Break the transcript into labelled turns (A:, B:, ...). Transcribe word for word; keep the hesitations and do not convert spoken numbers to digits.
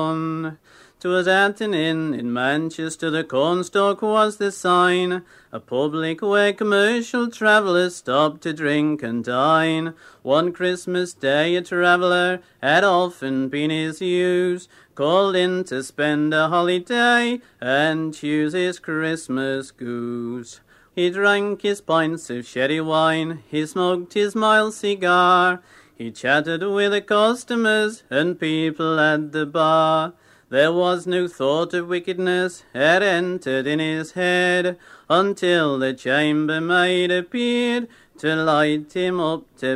A: 'Twas at an inn in Manchester, the Cornstalk was the sign, a public where commercial travellers stopped to drink and dine. One Christmas day a traveller had often been his use, called in to spend a holiday and choose his Christmas goose. He drank his pints of sherry wine, he smoked his mild cigar, he chatted with the customers and people at the bar. There was no thought of wickedness had entered in his head, until the chambermaid appeared to light him up to